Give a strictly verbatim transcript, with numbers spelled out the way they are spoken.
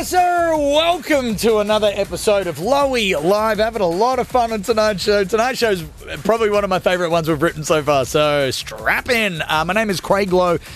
Yes, sir. Welcome to another episode of Lowy Live. Having a lot of fun on tonight's show. Tonight's show is probably one of my favourite ones we've written so far, so strap in. Uh, my name is Craig Lowe.